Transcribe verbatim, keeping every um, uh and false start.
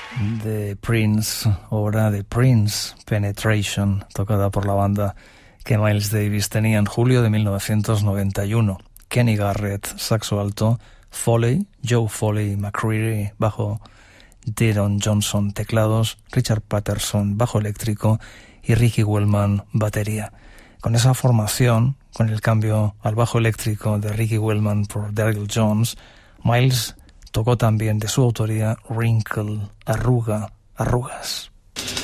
de Prince, obra de Prince, Penetration, tocada por la banda que Miles Davis tenía en julio de mil novecientos noventa y uno. Kenny Garrett, saxo alto, Foley, Joe Foley, McCreary, bajo, Deron Johnson, teclados, Richard Patterson, bajo eléctrico y Ricky Wellman, batería. Con esa formación, con el cambio al bajo eléctrico de Ricky Wellman por Daryl Jones, Miles tocó también de su autoría Wrinkle, arruga, arrugas.